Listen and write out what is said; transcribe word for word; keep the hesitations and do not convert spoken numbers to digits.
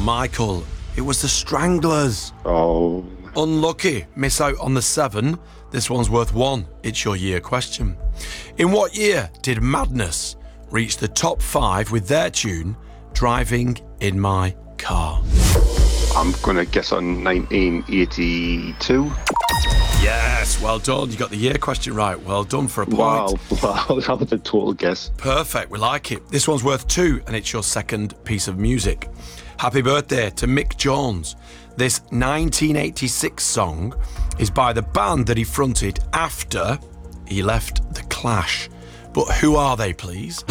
Michael, it was the Stranglers. Oh. Unlucky, miss out on the seven. This one's worth one. It's your year question. In what year did Madness reach the top five with their tune, Driving in My Car? I'm going to guess on nineteen eighty-two. Yes, well done. You got the year question right. Well done for a point. Wow, wow, that was a total guess. Perfect, we like it. This one's worth two, and it's your second piece of music. Happy birthday to Mick Jones. This nineteen eighty-six song is by the band that he fronted after he left The Clash. But who are they, please?